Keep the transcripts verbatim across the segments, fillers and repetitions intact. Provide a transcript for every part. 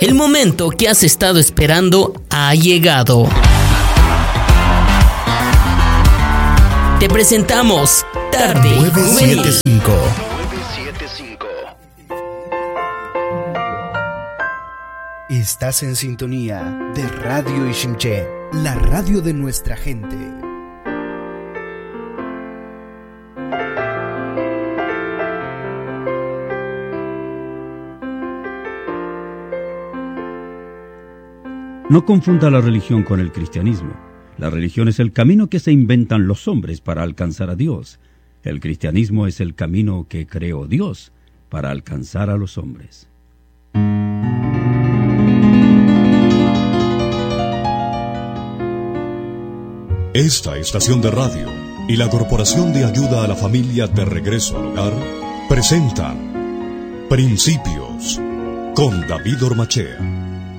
El momento que has estado esperando ha llegado. Te presentamos Tarde nueve siete cinco. Estás en sintonía de Radio Ixinché, la radio de nuestra gente. No confunda la religión con el cristianismo. La religión es el camino que se inventan los hombres para alcanzar a Dios. El cristianismo es el camino que creó Dios para alcanzar a los hombres. Esta estación de radio y la Corporación de Ayuda a la Familia de Regreso al Hogar presentan Principios con David Ormachea.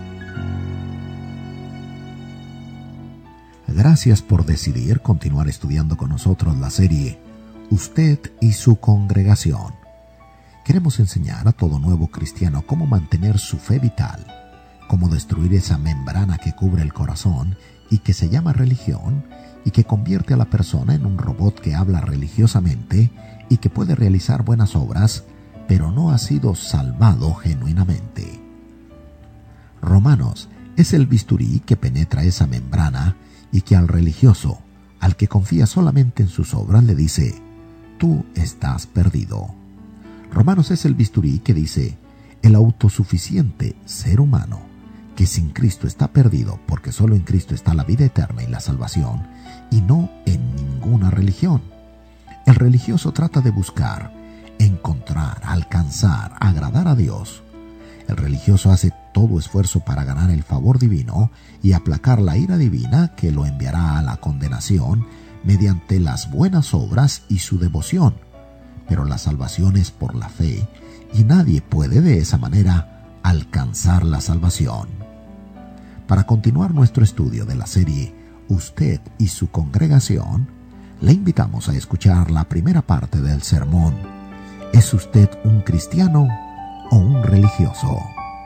Gracias por decidir continuar estudiando con nosotros la serie Usted y su congregación. Queremos enseñar a todo nuevo cristiano cómo mantener su fe vital, cómo destruir esa membrana que cubre el corazón y que se llama religión y que convierte a la persona en un robot que habla religiosamente y que puede realizar buenas obras, pero no ha sido salvado genuinamente. Romanos es el bisturí que penetra esa membrana y que al religioso, al que confía solamente en sus obras, le dice: tú estás perdido. Romanos es el bisturí que dice: el autosuficiente ser humano, que sin Cristo está perdido, porque solo en Cristo está la vida eterna y la salvación, y no en ninguna religión. El religioso trata de buscar, encontrar, alcanzar, agradar a Dios. El religioso hace todo esfuerzo para ganar el favor divino y aplacar la ira divina que lo enviará a la condenación mediante las buenas obras y su devoción. Pero la salvación es por la fe y nadie puede de esa manera alcanzar la salvación. Para continuar nuestro estudio de la serie Usted y su congregación, le invitamos a escuchar la primera parte del sermón ¿Es usted un cristiano o un religioso?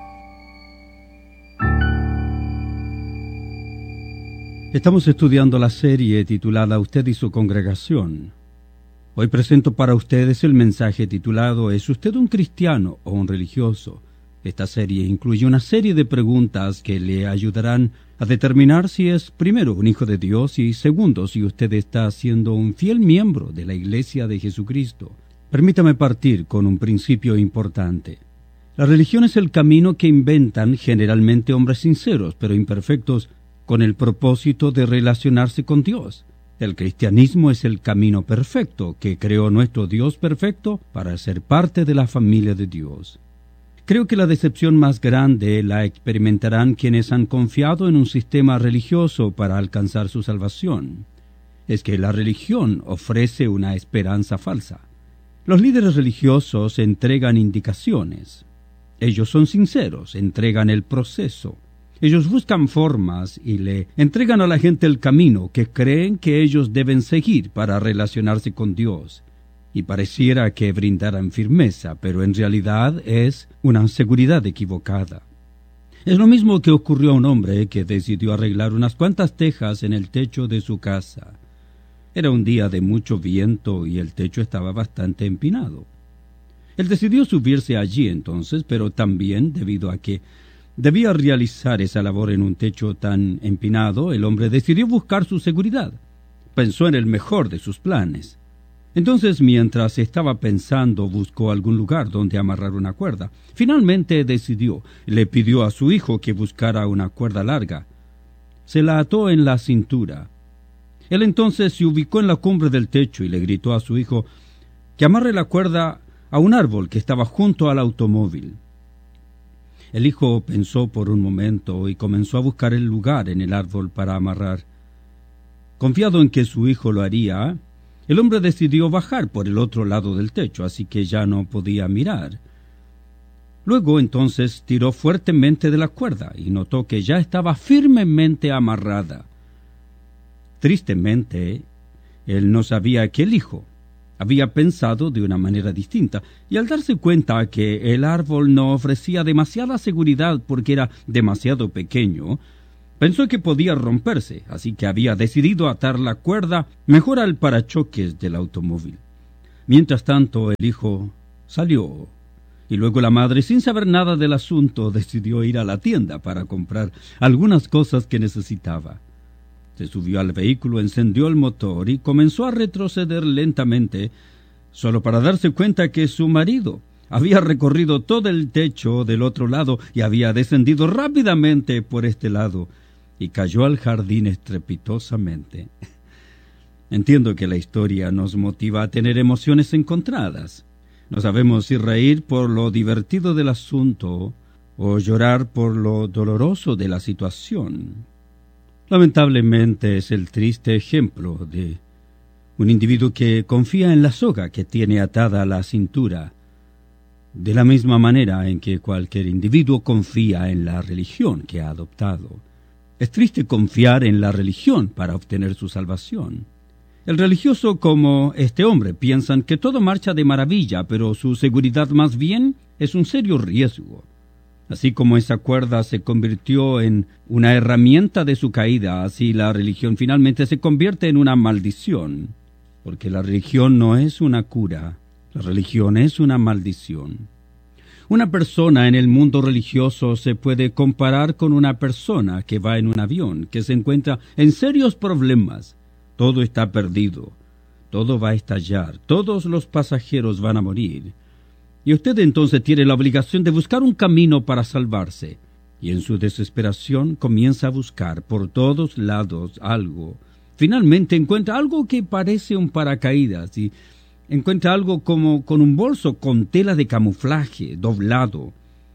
Estamos estudiando la serie titulada Usted y su congregación. Hoy presento para ustedes el mensaje titulado ¿Es usted un cristiano o un religioso? Esta serie incluye una serie de preguntas que le ayudarán a determinar si es, primero, un hijo de Dios y, segundo, si usted está siendo un fiel miembro de la Iglesia de Jesucristo. Permítame partir con un principio importante. La religión es el camino que inventan generalmente hombres sinceros, pero imperfectos, con el propósito de relacionarse con Dios. El cristianismo es el camino perfecto que creó nuestro Dios perfecto para ser parte de la familia de Dios. Creo que la decepción más grande la experimentarán quienes han confiado en un sistema religioso para alcanzar su salvación. Es que la religión ofrece una esperanza falsa. Los líderes religiosos entregan indicaciones. Ellos son sinceros, entregan el proceso. Ellos buscan formas y le entregan a la gente el camino que creen que ellos deben seguir para relacionarse con Dios. Y pareciera que brindaran firmeza, pero en realidad es una seguridad equivocada. Es lo mismo que ocurrió a un hombre que decidió arreglar unas cuantas tejas en el techo de su casa. Era un día de mucho viento y el techo estaba bastante empinado. Él decidió subirse allí entonces, pero también debido a que debía realizar esa labor en un techo tan empinado, el hombre decidió buscar su seguridad. Pensó en el mejor de sus planes. Entonces, mientras estaba pensando, buscó algún lugar donde amarrar una cuerda. Finalmente decidió, le pidió a su hijo que buscara una cuerda larga. Se la ató en la cintura. Él entonces se ubicó en la cumbre del techo y le gritó a su hijo que amarre la cuerda a un árbol que estaba junto al automóvil. El hijo pensó por un momento y comenzó a buscar el lugar en el árbol para amarrar. Confiado en que su hijo lo haría, el hombre decidió bajar por el otro lado del techo, así que ya no podía mirar. Luego entonces tiró fuertemente de la cuerda y notó que ya estaba firmemente amarrada. Tristemente, él no sabía que el hijo, Había pensado de una manera distinta, y al darse cuenta que el árbol no ofrecía demasiada seguridad porque era demasiado pequeño, pensó que podía romperse, así que había decidido atar la cuerda mejor al parachoques del automóvil. Mientras tanto, el hijo salió, y luego la madre, sin saber nada del asunto, decidió ir a la tienda para comprar algunas cosas que necesitaba. Se subió al vehículo, encendió el motor y comenzó a retroceder lentamente, solo para darse cuenta que su marido había recorrido todo el techo del otro lado y había descendido rápidamente por este lado y cayó al jardín estrepitosamente. Entiendo que la historia nos motiva a tener emociones encontradas. No sabemos si reír por lo divertido del asunto o llorar por lo doloroso de la situación. Lamentablemente es el triste ejemplo de un individuo que confía en la soga que tiene atada a la cintura, de la misma manera en que cualquier individuo confía en la religión que ha adoptado. Es triste confiar en la religión para obtener su salvación. El religioso, como este hombre, piensan que todo marcha de maravilla, pero su seguridad más bien es un serio riesgo. Así como esa cuerda se convirtió en una herramienta de su caída, así la religión finalmente se convierte en una maldición, porque la religión no es una cura, la religión es una maldición. Una persona en el mundo religioso se puede comparar con una persona que va en un avión, que se encuentra en serios problemas. Todo está perdido, todo va a estallar, todos los pasajeros van a morir. Y usted entonces tiene la obligación de buscar un camino para salvarse. Y en su desesperación comienza a buscar por todos lados algo. Finalmente encuentra algo que parece un paracaídas y encuentra algo como con un bolso con tela de camuflaje doblado.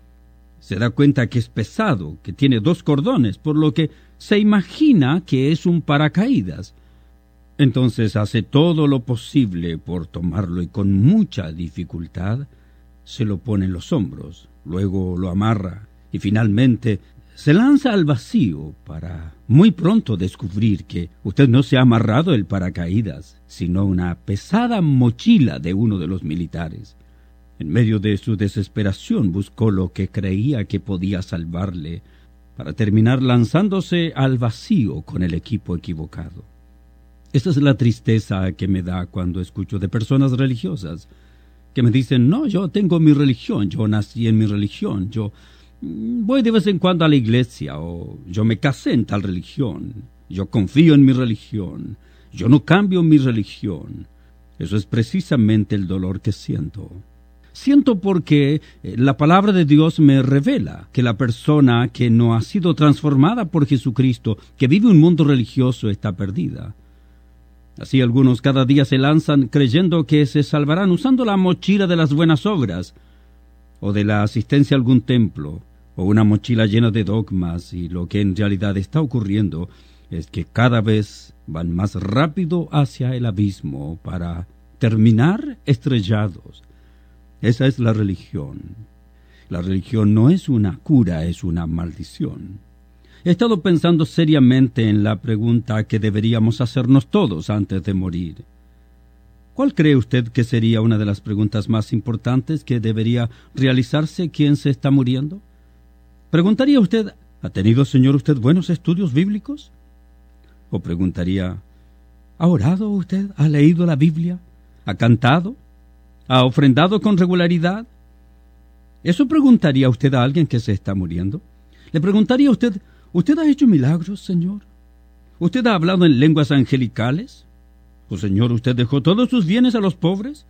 Se da cuenta que es pesado, que tiene dos cordones, por lo que se imagina que es un paracaídas. Entonces hace todo lo posible por tomarlo y con mucha dificultad se lo pone en los hombros, luego lo amarra y finalmente se lanza al vacío para muy pronto descubrir que usted no se ha amarrado el paracaídas, sino una pesada mochila de uno de los militares. En medio de su desesperación buscó lo que creía que podía salvarle, para terminar lanzándose al vacío con el equipo equivocado. Esta es la tristeza que me da cuando escucho de personas religiosas que me dicen, no, yo tengo mi religión, yo nací en mi religión, yo voy de vez en cuando a la iglesia, o yo me casé en tal religión, yo confío en mi religión, yo no cambio mi religión. Eso es precisamente el dolor que siento. Siento porque la palabra de Dios me revela que la persona que no ha sido transformada por Jesucristo, que vive un mundo religioso, está perdida. Así algunos cada día se lanzan creyendo que se salvarán usando la mochila de las buenas obras, o de la asistencia a algún templo, o una mochila llena de dogmas, y lo que en realidad está ocurriendo es que cada vez van más rápido hacia el abismo para terminar estrellados. Esa es la religión. La religión no es una cura, es una maldición. He estado pensando seriamente en la pregunta que deberíamos hacernos todos antes de morir. ¿Cuál cree usted que sería una de las preguntas más importantes que debería realizarse quien se está muriendo? ¿Preguntaría usted, ¿ha tenido, señor, usted buenos estudios bíblicos? ¿O preguntaría, ¿ha orado usted? ¿Ha leído la Biblia? ¿Ha cantado? ¿Ha ofrendado con regularidad? ¿Eso preguntaría usted a alguien que se está muriendo? ¿Le preguntaría a usted, ¿usted ha hecho milagros, Señor? ¿Usted ha hablado en lenguas angelicales? ¿O, Señor, usted dejó todos sus bienes a los pobres?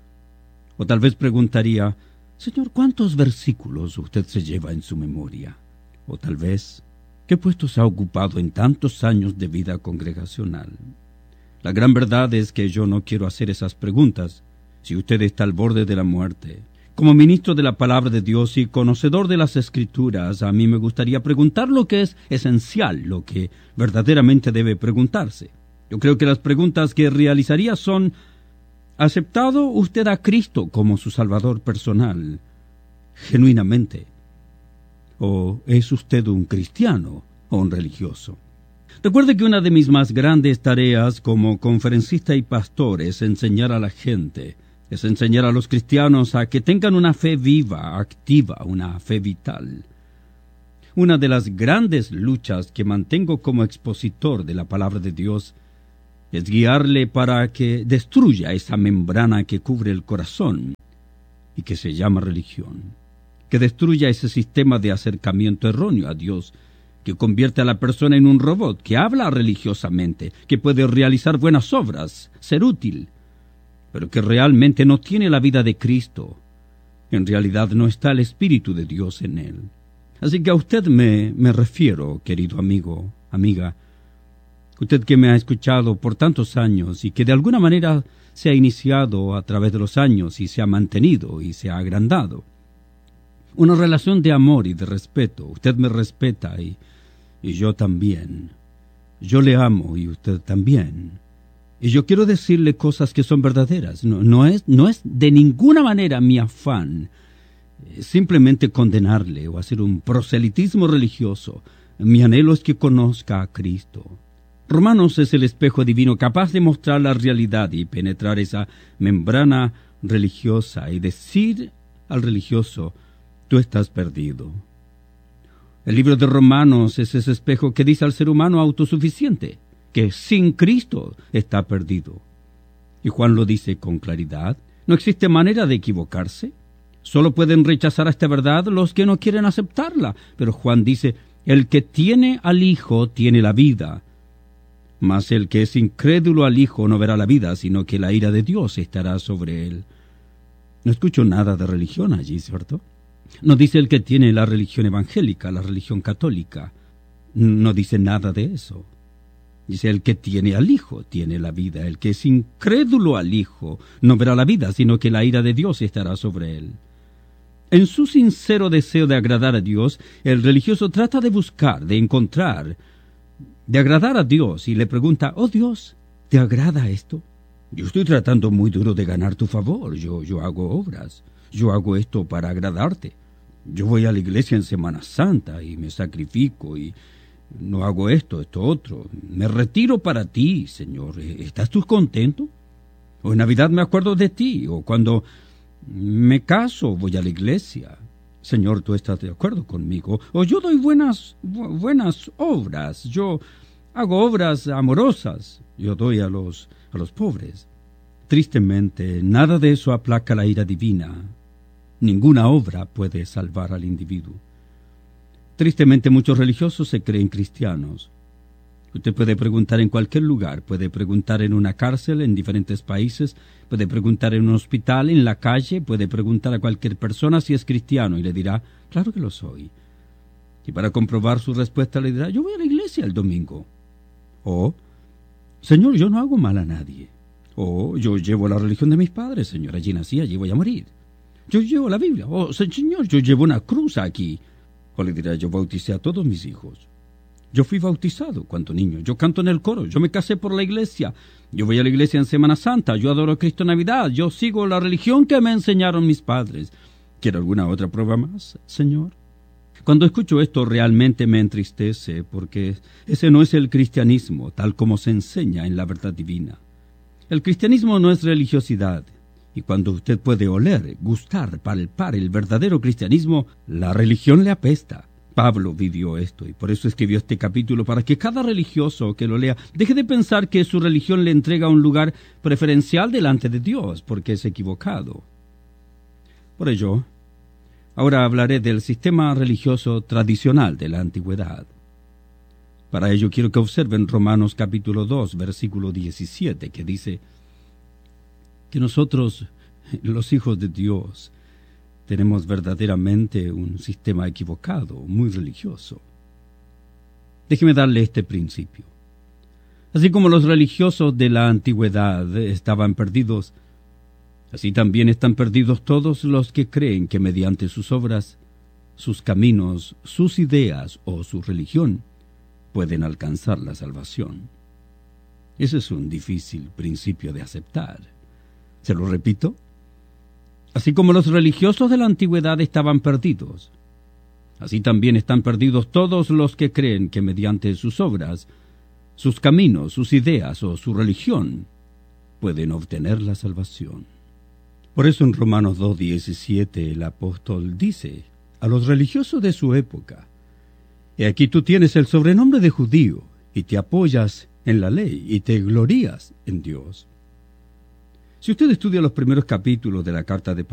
O tal vez preguntaría, Señor, ¿cuántos versículos usted se lleva en su memoria? O tal vez, ¿qué puestos ha ocupado en tantos años de vida congregacional? La gran verdad es que yo no quiero hacer esas preguntas si usted está al borde de la muerte. Como ministro de la palabra de Dios y conocedor de las Escrituras, a mí me gustaría preguntar lo que es esencial, lo que verdaderamente debe preguntarse. Yo creo que las preguntas que realizaría son, ¿ha aceptado usted a Cristo como su Salvador personal, genuinamente? ¿O es usted un cristiano o un religioso? Recuerde que una de mis más grandes tareas como conferencista y pastor es enseñar a la gente, es enseñar a los cristianos a que tengan una fe viva, activa, una fe vital. Una de las grandes luchas que mantengo como expositor de la palabra de Dios es guiarle para que destruya esa membrana que cubre el corazón y que se llama religión, que destruya ese sistema de acercamiento erróneo a Dios, que convierte a la persona en un robot, que habla religiosamente, que puede realizar buenas obras, ser útil, pero que realmente no tiene la vida de Cristo. En realidad no está el Espíritu de Dios en él. Así que a usted me, me refiero, querido amigo, amiga, usted que me ha escuchado por tantos años y que de alguna manera se ha iniciado a través de los años y se ha mantenido y se ha agrandado. Una relación de amor y de respeto. Usted me respeta y, y yo también. Yo le amo y usted también. Y yo quiero decirle cosas que son verdaderas. No, no es, no es de ninguna manera mi afán eh, simplemente condenarle o hacer un proselitismo religioso. Mi anhelo es que conozca a Cristo. Romanos es el espejo divino capaz de mostrar la realidad y penetrar esa membrana religiosa y decir al religioso: tú estás perdido. El libro de Romanos es ese espejo que dice al ser humano autosuficiente que sin Cristo está perdido. Y Juan lo dice con claridad: no existe manera de equivocarse. Solo pueden rechazar esta verdad los que no quieren aceptarla. Pero Juan dice: el que tiene al Hijo tiene la vida. Mas el que es incrédulo al Hijo no verá la vida, sino que la ira de Dios estará sobre él. No escucho nada de religión allí, ¿cierto? No dice el que tiene la religión evangélica, la religión católica. No dice nada de eso. Dice: el que tiene al Hijo tiene la vida. El que es incrédulo al Hijo no verá la vida, sino que la ira de Dios estará sobre él. En su sincero deseo de agradar a Dios, el religioso trata de buscar, de encontrar, de agradar a Dios, y le pregunta: oh Dios, ¿te agrada esto? Yo estoy tratando muy duro de ganar tu favor. Yo, yo hago obras. Yo hago esto para agradarte. Yo voy a la iglesia en Semana Santa y me sacrifico y no hago esto, esto otro. Me retiro para ti, Señor. ¿Estás tú contento? O en Navidad me acuerdo de ti, o cuando me caso voy a la iglesia. Señor, ¿tú estás de acuerdo conmigo? O yo doy buenas, bu- buenas obras. Yo hago obras amorosas. Yo doy a los, a los pobres. Tristemente, nada de eso aplaca la ira divina. Ninguna obra puede salvar al individuo. Tristemente, muchos religiosos se creen cristianos. Usted puede preguntar en cualquier lugar, puede preguntar en una cárcel, en diferentes países, puede preguntar en un hospital, en la calle, puede preguntar a cualquier persona si es cristiano y le dirá: claro que lo soy. Y para comprobar su respuesta le dirá: yo voy a la iglesia el domingo. O: Señor, yo no hago mal a nadie. O: yo llevo la religión de mis padres, Señor, allí nací, allí voy a morir. Yo llevo la Biblia. O: Señor, yo llevo una cruz aquí. O le dirá: yo bauticé a todos mis hijos. Yo fui bautizado cuando niño, yo canto en el coro, yo me casé por la iglesia, yo voy a la iglesia en Semana Santa, yo adoro a Cristo en Navidad, yo sigo la religión que me enseñaron mis padres. ¿Quiere alguna otra prueba más, Señor? Cuando escucho esto realmente me entristece, porque ese no es el cristianismo tal como se enseña en la verdad divina. El cristianismo no es religiosidad, y cuando usted puede oler, gustar, palpar el verdadero cristianismo, la religión le apesta. Pablo vivió esto y por eso escribió este capítulo, para que cada religioso que lo lea deje de pensar que su religión le entrega un lugar preferencial delante de Dios, porque es equivocado. Por ello, ahora hablaré del sistema religioso tradicional de la antigüedad. Para ello quiero que observen Romanos capítulo dos, versículo diecisiete, que dice que nosotros, los hijos de Dios, tenemos verdaderamente un sistema equivocado, muy religioso. Déjeme darle este principio. Así como los religiosos de la antigüedad estaban perdidos, así también están perdidos todos los que creen que mediante sus obras, sus caminos, sus ideas o su religión pueden alcanzar la salvación. Ese es un difícil principio de aceptar. ¿Se lo repito? Así como los religiosos de la antigüedad estaban perdidos, así también están perdidos todos los que creen que mediante sus obras, sus caminos, sus ideas o su religión pueden obtener la salvación. Por eso en Romanos dos diecisiete el apóstol dice a los religiosos de su época: «He aquí tú tienes el sobrenombre de judío, y te apoyas en la ley, y te glorías en Dios». Si usted estudia los primeros capítulos de la carta de Pablo